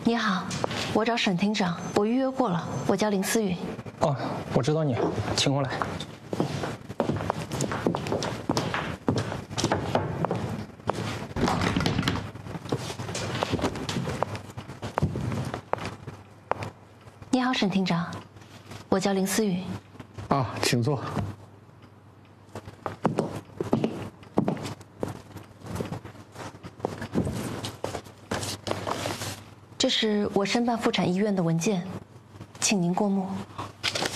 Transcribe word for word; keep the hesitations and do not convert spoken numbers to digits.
你好，我找沈厅长，我预约过了，我叫林思雨。 哦，我知道你，请过来。 你好，沈厅长，我叫林思雨。 啊，请坐。 这是我申办妇产医院的文件，请您过目。